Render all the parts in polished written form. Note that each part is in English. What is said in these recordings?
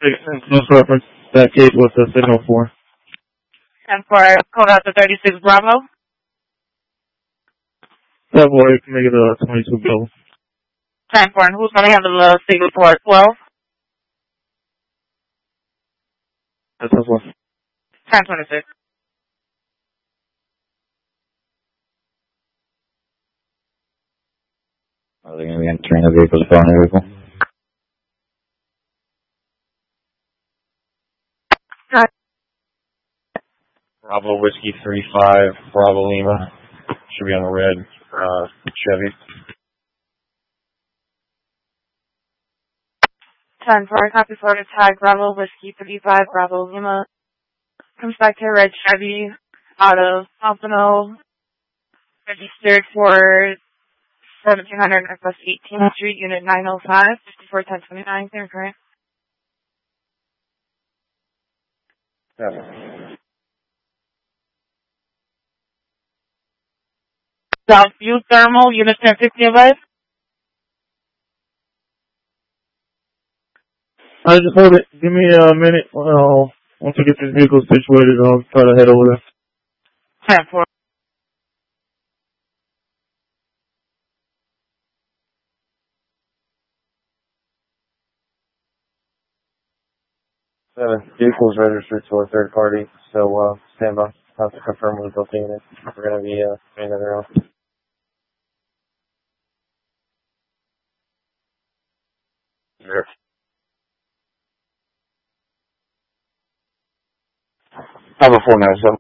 Close reference. That Cape was the signal for. And for code out to 36 Bravo. 748 can make it a 22 Bravo. 10-4, and who's going to handle the signal for 12? That's one. 10-26. Are they going to be entering the vehicle, spawning the vehicle? Bravo Whiskey 35, Bravo Lima. Should be on the red Chevy. 10-4, copy for the tag Bravo Whiskey 35, Bravo Lima. Comes back to a red Chevy out of Pompano. Registered for 1700 Northwest 18th Street, Unit 905, 541029. Clear, correct? 7. Southview Thermal, Unit 1050 advice. I just hold it. Give me a minute. Once I get this vehicle situated, I'll try to head over there. 10-4. Vehicle's registered to a third party, so stand by. Have to confirm with the unit. We're going to be doing that around. Sure. Have a 497.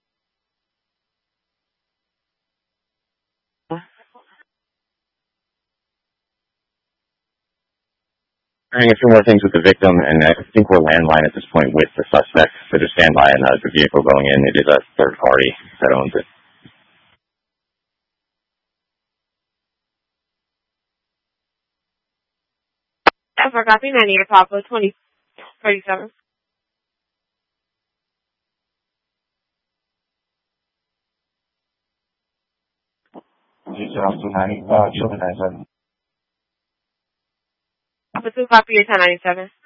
Doing a few more things with the victim, and I think we're landline at this point with the suspect, so just stand by and the vehicle going in. It is a third party that owns it. I forgot the 98 Papa 2037. Papa 2 copy 1097.